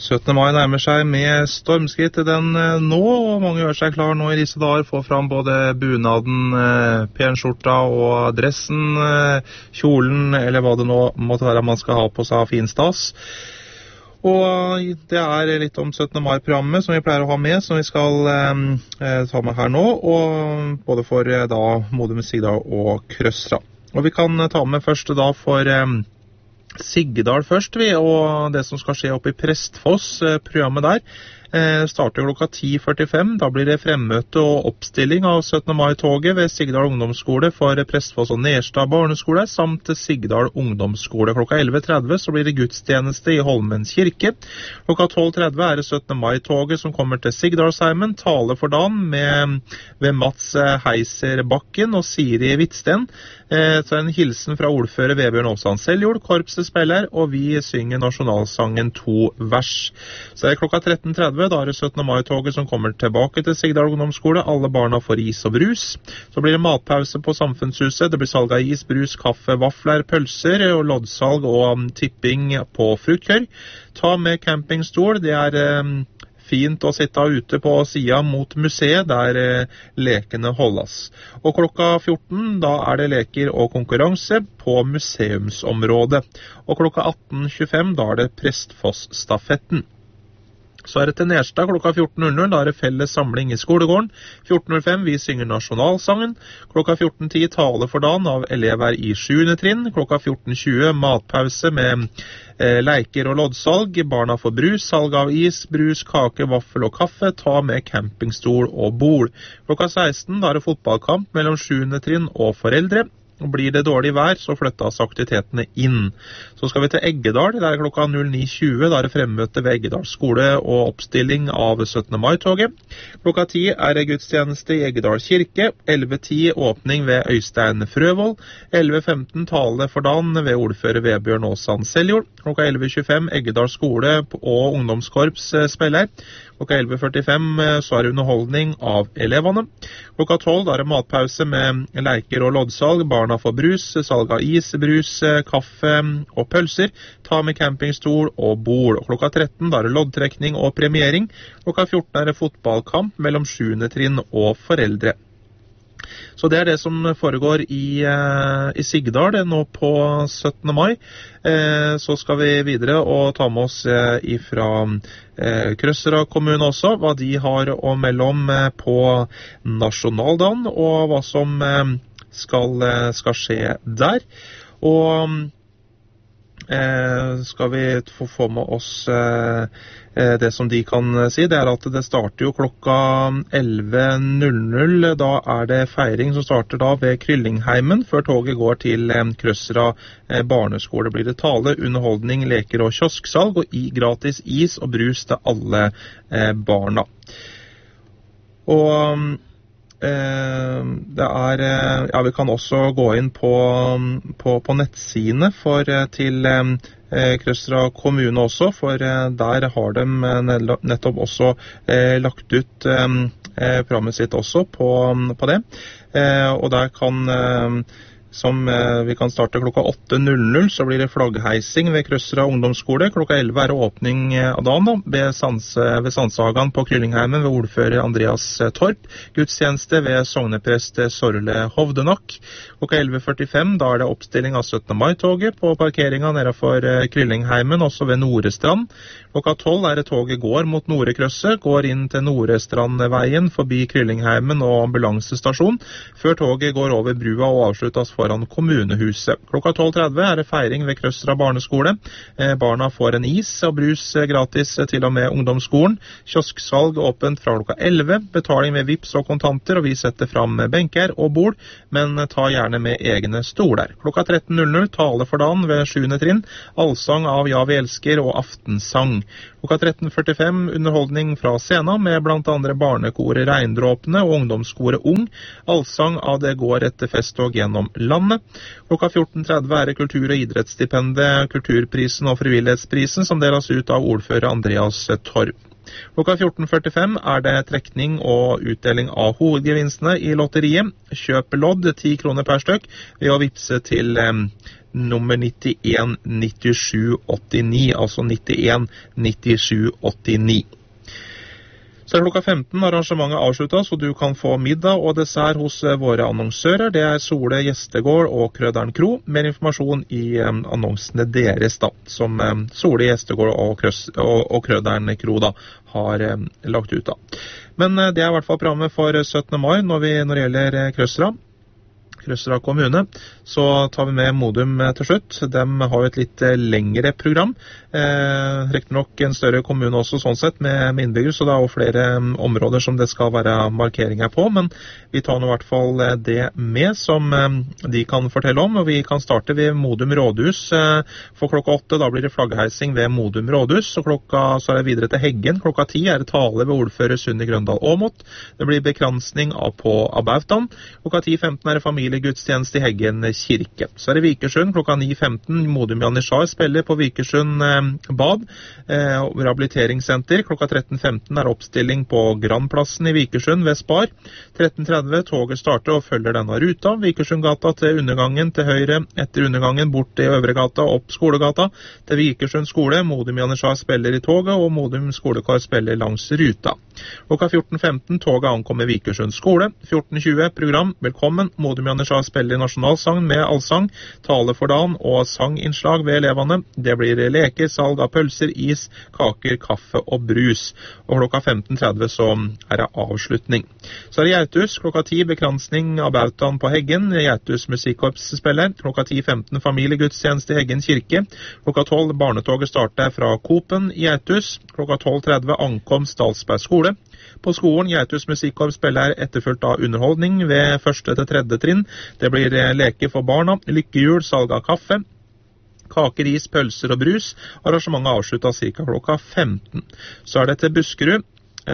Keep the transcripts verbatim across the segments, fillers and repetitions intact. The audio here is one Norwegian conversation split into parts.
syttende mai nærmer seg med stormskritt den nå, og mange gjør seg klar nå i disse dager, får fram både bunaden, penskjorta og dressen, kjolen, eller hva det nå måtte være man skal ha på seg av finstas. Og det er litt om syttende mai-programmet som vi pleier å ha med, som vi skal eh, ta med her nå, og både for eh, da Modum Sigdal og Krøsra. Og vi kan ta med første da for eh, Sigdal først, vi, og det som skal skje oppe i Prestfoss, eh, programmet der, eh, starter klokka ti førtifem. Da blir det fremmøte og oppstilling av syttende mai-toget ved Sigdal ungdomsskole for Prestfoss og Nerstad barneskole, samt Sigdal ungdomsskole. Klokka elleve tretti så blir det gudstjeneste i Holmens kirke. Klokka tolv tretti er det syttende mai-toget som kommer til Sigdalsheimen, tale for dagen med, ved Mats Heiser Bakken og Siri Hvitsten. Eh, så en hilsen fra ordfører Vebjørn Aasand Seljord, korpset spiller, og vi synger nasjonalsangen to vers. Så er det klokka tretten tretti, da er det syttende mai-toget som kommer tilbake til Sigdal ungdomsskole. Alle barna får is og brus. Så blir det matpause på Samfunnshuset. Det blir salg av is, brus, kaffe, vafler, pølser og loddsalg og tipping på fruktkjør. Ta med campingstol. Det er eh, fint å sitte ute på siden mot museet der eh, lekene holdes. Og klokka fjorten, da er det leker og konkurranse på museumsområdet. Og klokka atten tjuefem, da er det Prestfoss-stafetten. Så er det til Nerstad klokka fjorten, da er det felles samling i skolegården. fjorten fem, vi synger nasjonalsangen. Klokka fjorten ti, tale for dagen av elever i sjuende trinn. Klokka fjorten tjue, matpause med eh, leiker og loddsalg. Barna får brus, salg av is, brus, kake, vaffel og kaffe. Ta med campingstol og bord. Klokka seksten, da er det fotballkamp mellom sjuende trinn og foreldre. Og blir det dårlig vær, så flyttes aktivitetene inn. Så skal vi til Eggedal, der er klokka null ni tjue, da er det fremmøte ved Eggedal skole og oppstilling av syttende mai-toget. Klokka ti er det gudstjeneste i Eggedal kirke, elleve ti åpning ved Øystein Frøvold, elleve femten tale for dagen ved ordfører Vebjørn Aasand Seljord, klokka elleve tjuefem Eggedal skole og ungdomskorps spiller. Klokka elleve førtifem så er det underholdning av elevene. Klokka tolv er det matpause med leiker og loddsalg. Barna får brus, salg av is, brus, kaffe og pølser. Ta med campingstol og bord. Og klokka tretten er det loddtrekning og premiering. Klokka fjorten er det fotballkamp mellom sjuende trinn og foreldre. Så det er det som foregår i, uh, i Sigdal nå på syttende mai. Eh, så skal vi videre og ta med oss eh, ifra eh, Krøsra kommune også, hva de har å melde om eh, på nasjonaldagen, og hva som eh, skal, eh, skal skje der. Og eh, skal vi få, få med oss eh, det som de kan si, det er at det starter jo klokka elleve null null. Da er det feiring som starter da ved Kryllingheimen, før toget går til Krøsra barneskole. Blir det tale, underholdning, leker og kiosksalg, og i gratis is og brus til alle barna. Og det er, ja, vi kan også gå inn på, på, på nettsidene for, til Krøsra kommune også, for der har de nettopp også eh, lagt ut eh, programmet sitt også på, på det. Eh, og der kan, eh, som eh, vi kan starte klokka åtte null null, så blir det flaggheising ved Krøsra ungdomsskole. Klokka elleve er det åpning av dagen da, ved, Sans, ved Sandshagen på Kryllingheimen ved ordfører Andreas Torp. Gudstjeneste ved sogneprest Sorle Hovdenak. Klokka elleve førtifem, da er det oppstilling av syttende mai-toget på parkeringen nede for Kryllingheimen, også ved Norestrand. Klokka tolv er det toget går mot Norekrøsset, går inn til Norestrandveien forbi Kryllingheimen og ambulansestasjon, før toget går over brua og avsluttes foran kommunehuset. Klokka tolv tretti er det feiring ved Krøsra barneskole. Eh, barna får en is og brus gratis til og med ungdomsskolen. Kiosksalg åpent fra klokka elleve, betaling med vips og kontanter, og vi setter fram benker og bord, men ta gjerne med egne stoler. Klokka tretten null null, tale for dagen ved sjuende trinn, allsang av Ja vi elsker og aftensang. Klokka tretten førtifem, underholdning fra scenen med blant andre barnekoret Regndråpene og ungdomskoret Ung. Allsang av Det går etter festtog gjennom landet. Klokka fjorten tretti er det kultur- og idrettsstipendet, kulturprisen og frivillighetsprisen som deles ut av ordfører Andreas Torp. Klokka fjorten førtifem er det trekning og utdeling av hovedgevinstene i lotteriet. Kjøp lodd ti kroner per stykk ved å vipse til, nummer nittien nittisju åttini, altså nittien nittisju åttini. Så er det klokka femten arrangementet avsluttet, så du kan få middag og dessert hos våre annonsører. Det er Sole Gjestegård og Krøderen Kro. Mer informasjon i um, annonsene deres da, som um, Sole Gjestegård og, Krøs, og, og Krøderen Kro da, har um, lagt ut da. Men uh, det er i hvert fall programmet for syttende mai når, vi, når det gjelder uh, Krøsra. Krøsra kommune, så tar vi med Modum til slutt. De har jo et litt lengre program. Eh, riktig nok en større kommune også sånn sett med, med innbyggere, så det er jo flere områder som det skal være markeringer på, men vi tar nå i hvert fall det med som eh, de kan fortelle om, og vi kan starte ved Modum rådhus eh, for klokka åtte. Da blir det flaggheising ved Modum rådhus, så, klokka, så er det videre til Heggen. Klokka ti er det tale ved ordfører Sunni Grøndal Åmot. Det blir bekransning av på Abautan. Klokka ti femten er det familie gudstjeneste i Heggen kirke. Så er det Vikersund klokka ni femten. Modum Janitsjar spiller på Vikersund eh, bad. Eh, rehabiliteringssenter. Klokka tretten femten er oppstilling på Grandplassen i Vikersund ved Spar. tretten tretti toget starter og følger denne ruta. Vikersundgata til undergangen til høyre. Etter undergangen bort til Øvregata opp Skolegata til Vikersund skole. Modum Janitsjar spiller i toget, og Modum skolekar spiller langs ruta. Klokka fjorten femten toget ankommer Vikersund skole. fjorten tjue program. Velkommen. Modum Janitsjar spiller nasjonalsang med allsang, tale for dagen og sanginnslag ved elevene. Det blir leker, salg av pølser, is, kaker, kaffe og brus. Og klokka femten tretti så er det avslutning. Så er det Gjerthus, klokka ti bekransning av Bautaen på Heggen. Gjerthus musikkorps spiller. Klokka ti femten familiegudstjeneste i Heggen kirke. Klokka tolv barnetoget starter fra Kopen i Gjerthus. Klokka tolv tretti ankomst Dalsberg skole. På skolen Gjerthus musikkorps spiller etterfulgt av underholdning ved første til tredje trinn. Det blir leker for barna, lykkehjul, salg av kaffe, kaker, is, pølser og brus. Arrangementet avsluttet ca. klokka femten. Så er det til Buskerud.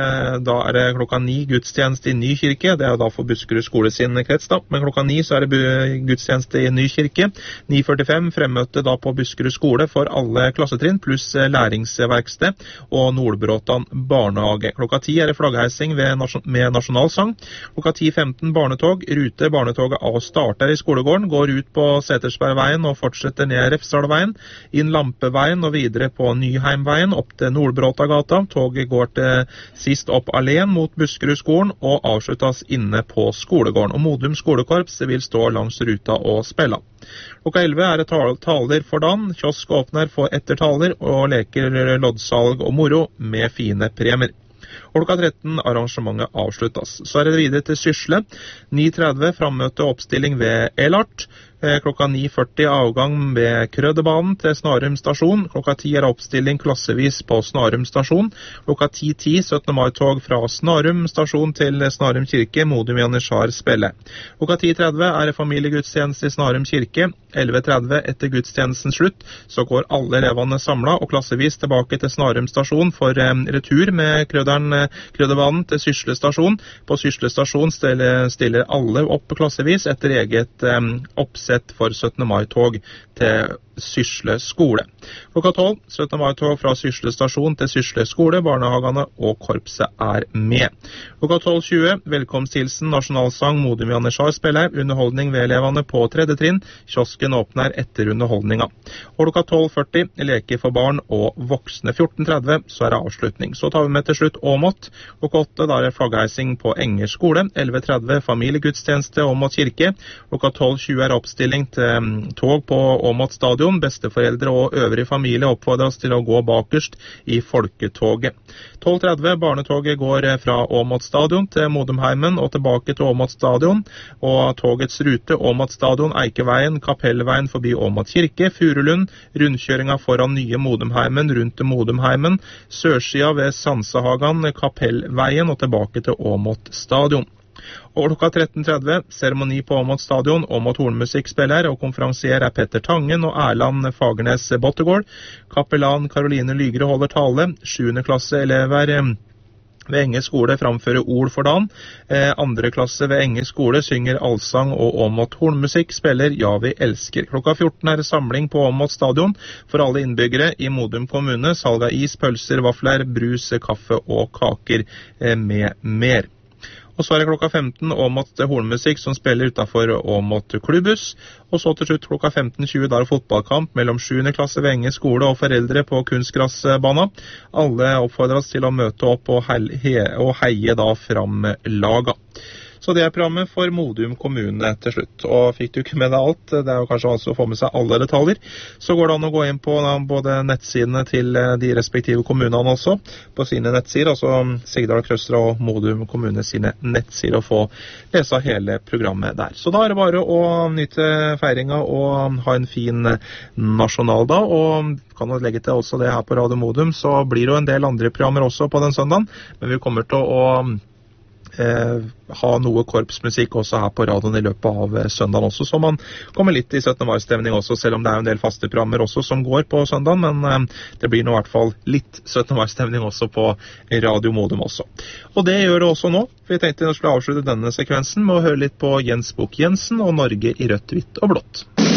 Da er det klokka ni gudstjeneste i Ny kirke. Det er da for Buskerud skole sin krets da. Men klokka ni så er det gudstjeneste i Ny kirke. ni førtifem fremmøte da på Buskerud skole for alle klassetrinn, pluss læringsverksted og Nordbråtan barnehage. Klokka ti er det flaggheising med nasjonalsang. Klokka ti femten barnetog. Rute barnetoget A starter i skolegården, går ut på Setersbergveien og fortsetter ned Refsdalveien, inn Lampeveien og videre på Nyheimveien, opp til Nordbråtagata. Toget går til sist opp alene mot Buskerudskolen og avsluttes inne på skolegården. Og Modum skolekorps vil stå langs ruta og spille. Klokka elleve er det taler for dagen, kiosk åpner for etter taler og leker, loddsalg og moro med fine premier. Og klokka tretten arrangementet avsluttes. Så er det videre til Sysle. ni tretti frammøte og oppstilling ved Elart. Klokka ni førti avgang ved Krødebanen til Snarum stasjon. Klokka ti er oppstilling klassevis på Snarum stasjon. Klokka ti ti syttende mai-tog fra Snarum stasjon til Snarum kirke. Modum Janitsjar spiller. Klokka ti tretti er det familiegudstjeneste i Snarum kirke. elleve tretti etter gudstjenesten slutt så går alle elevene samlet og klassevis tilbake til Snarum stasjon for eh, retur med krøderen, Krødebanen til Sysle stasjon. På Sysle stasjon stiller, stiller alle opp klassevis etter eget eh, oppsett for syttende mai-tog til Sysle skole. Klokka tolv, syttende mai-tog fra Sysle stasjon til Sysle skole, barnehagene og korpset er med. Klokka tolv tjue, velkomsthilsen, nasjonalsang, Modum Janitsjar spiller, underholdning ved elevene på tredje trinn, kiosken åpner etter underholdninga. Og klokka tolv førti, leker for barn og voksne. fjorten tretti, så er det avslutning. Så tar vi med til slutt Åmot. Klokka åtte, da er det flaggheising på Enger skole. elleve tretti, familiegudstjeneste Åmot kirke. Klokka tolv tjue er oppstilling til tog på Åmot stadion. Besteforeldre og øvrig familie oppfordres til å gå bakerst i folketoget. tolv tretti, barnetoget går fra Åmot stadion til Modumheimen og tilbake til Åmot stadion, og togets rute Åmot stadion, Eikeveien, Kapellveien forbi Åmot kirke, Furulund, rundkjøringa foran nye Modumheimen, rundt til Modumheimen, sørsida ved Sansehagan, Kapellveien og tilbake til Åmot stadion. Og klokka tretten tretti, seremoni på Åmot stadion, Åmot hornmusikk spiller, og konferansier er Petter Tangen og Erland Fagernes Bottegård. Kapellan Karoline Lygre holder tale, sjuende klasse elever ved Enger skole framfører ord for dagen. Eh, andre klasse ved Enger skole synger allsang og Åmot hornmusikk spiller Ja vi elsker. Klokka fjorten er det samling på Åmot stadion for alle innbyggere i Modum kommune, salg av is, pølser, vafler, brus, kaffe og kaker eh, med mer. Og så er det klokka femten Åmot hornmusikk som spiller utenfor Åmot klubbhus. Og så til slutt klokka femten tjue der fotballkamp mellom sjuende klasse ved Enge skole og foreldre på kunstgrassbana. Alle oppfordres til å møte opp og heie, og heie da fram laga. Så det er programmet for Modum kommune til slutt. Og fikk du ikke med deg alt, det er jo kanskje vanskelig å få med seg alle detaljer, så går det an å gå inn på da, både nettsidene til de respektive kommunene også, på sine nettsider, altså Sigdal, Krøstra og Modum kommune sine nettsider, og få lese hele programmet der. Så da er det bare å nyte feiringa og ha en fin nasjonaldag, og kan jo legge til også det her på Radio Modum, så blir det jo en del andre programmer også på den søndagen, men vi kommer til å Eh, ha noe korpsmusikk også her på radioen i løpet av eh, søndagen også, så man kommer litt i syttende mai-stemning også, selv om det er en del faste programmer også som går på søndagen, men eh, det blir nå i hvert fall litt syttende mai-stemning også på Radio Modum også. Og det gjør det også nå, for jeg tenkte jeg skulle avslutte denne sekvensen med å høre litt på Jens Bukk Jensen og Norge i rødt, hvitt og blått.